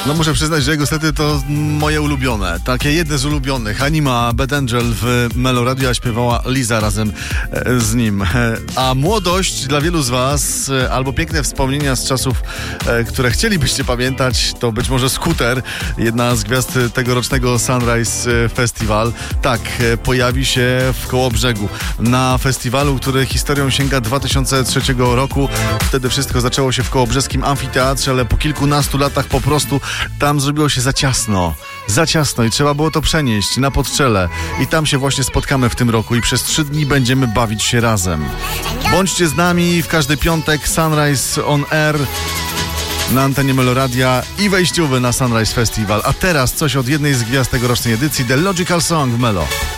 No muszę przyznać, że jego sety to moje ulubione. Takie jedne z ulubionych. Anima Bad Angel w Melo Radio, a śpiewała Liza razem z nim. A młodość dla wielu z was, albo piękne wspomnienia z czasów, które chcielibyście pamiętać, to być może Scooter, jedna z gwiazd tegorocznego Sunrise Festival. Tak, pojawi się w Kołobrzegu na festiwalu, który historią sięga 2003 roku. Wtedy wszystko zaczęło się w kołobrzeskim amfiteatrze, ale po kilkunastu latach po prostu tam zrobiło się za ciasno i trzeba było to przenieść na Podczele i tam się właśnie spotkamy w tym roku i przez 3 dni będziemy bawić się razem. Bądźcie z nami w każdy piątek, Sunrise on Air na antenie Meloradia i wejściowy na Sunrise Festival. A teraz coś od jednej z gwiazd tegorocznej edycji, The Logical Song w Melo.